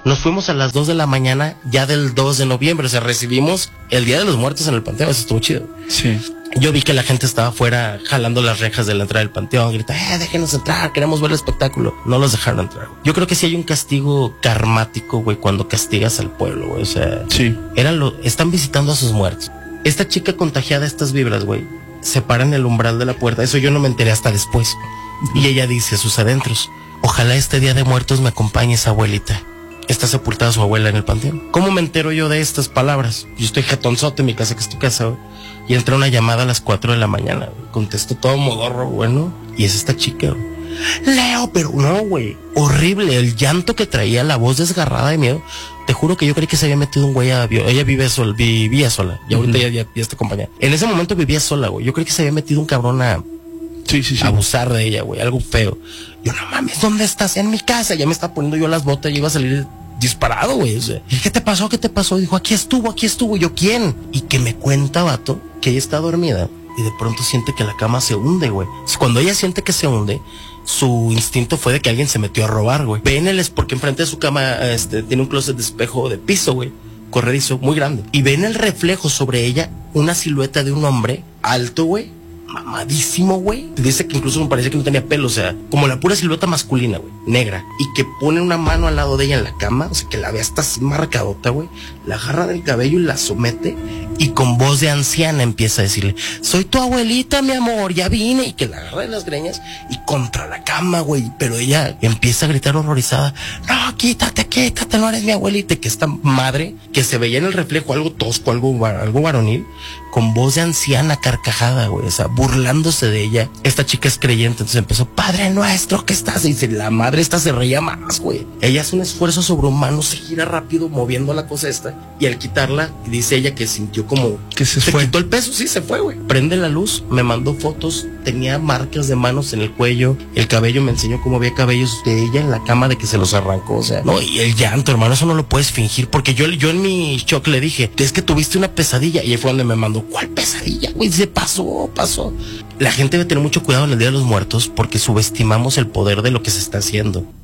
Nos fuimos a las 2 de la mañana ya del 2 de noviembre, o sea, recibimos el Día de los Muertos en el Panteón, eso estuvo chido. Sí. Yo vi que la gente estaba afuera jalando las rejas de la entrada del panteón, grita, déjenos entrar, queremos ver el espectáculo. No los dejaron entrar, güey. Yo creo que sí hay un castigo karmático, güey, cuando castigas al pueblo, güey, o sea, sí. Están visitando a sus muertos. Esta chica contagiada de estas vibras, güey, se para en el umbral de la puerta, eso yo no me enteré hasta después. Y ella dice a sus adentros, ojalá este Día de Muertos me acompañes, abuelita. Está sepultada su abuela en el panteón. ¿Cómo me entero yo de estas palabras? Yo estoy jetonzote en mi casa, que es tu casa, güey. Y entra una llamada a las 4 de la mañana, güey. Contesto todo modorro, bueno. Y es esta chica, güey. Leo, pero no, güey. Horrible. El llanto que traía, la voz desgarrada de miedo. Te juro que yo creí que se había metido un güey a... Ella vivía sola. Y ahorita ya está acompañada. En ese momento vivía sola, güey. Yo creí que se había metido un cabrón a... Sí. abusar de ella, güey, algo feo. Yo, no mames, ¿dónde estás? En mi casa. Ya me está poniendo yo las botas y iba a salir disparado, güey. O sea, ¿qué te pasó? Y dijo, aquí estuvo. Yo, ¿quién? Y que me cuenta, vato, que ella está dormida y de pronto siente que la cama se hunde, güey. Cuando ella siente que se hunde, su instinto fue de que alguien se metió a robar, güey. Porque enfrente de su cama tiene un closet de espejo de piso, güey, corredizo, muy grande. Y ven el reflejo sobre ella, una silueta de un hombre alto, güey, mamadísimo, güey. Dice que incluso me parece que no tenía pelo, o sea, como la pura silueta masculina, güey, negra. Y que pone una mano al lado de ella en la cama, o sea, que la ve hasta así marcadota, güey. La agarra del cabello y la somete. Y con voz de anciana empieza a decirle, soy tu abuelita, mi amor, ya vine. Y que la agarra de las greñas y contra la cama, güey. Pero ella empieza a gritar horrorizada, no, quítate, no eres mi abuelita. Y que esta madre, que se veía en el reflejo algo tosco, algo varonil, con voz de anciana carcajada, güey, o sea, burlándose de ella. Esta chica es creyente, entonces empezó, Padre Nuestro, ¿qué estás? Y dice, la madre esta se reía más, güey. Ella hace un esfuerzo sobrehumano, se gira rápido moviendo la cosa esta, y al quitarla, dice ella que sintió como que se fue. Quitó el peso, sí, se fue, güey. Prende la luz, me mandó fotos, tenía marcas de manos en el cuello, el cabello, me enseñó cómo había cabellos de ella en la cama de que se los arrancó, o sea, no, y el llanto, hermano, eso no lo puedes fingir, porque yo en mi shock le dije, es que tuviste una pesadilla, y ahí fue donde me mandó, ¿cuál pesadilla, güey? Se pasó. La gente debe tener mucho cuidado en el Día de los Muertos porque subestimamos el poder de lo que se está haciendo.